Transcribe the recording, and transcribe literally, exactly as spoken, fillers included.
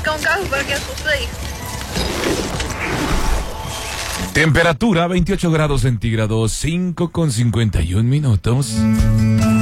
buscar un carro para que asustéis. Temperatura veintiocho grados centígrados, cinco con cincuenta y un minutos.